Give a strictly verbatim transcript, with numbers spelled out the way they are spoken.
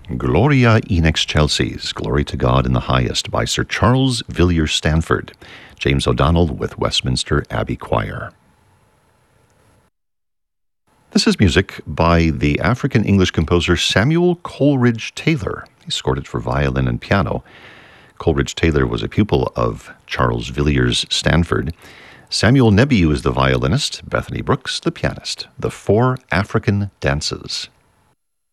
Gloria in Excelsis, Glory to God in the Highest, by Sir Charles Villiers Stanford. James O'Donnell with Westminster Abbey Choir. This is music by the African-English composer Samuel Coleridge Taylor. He scored it for violin and piano. Coleridge Taylor was a pupil of Charles Villiers Stanford. Samuel Nebiu is the violinist, Bethany Brooks the pianist. The Four African Dances.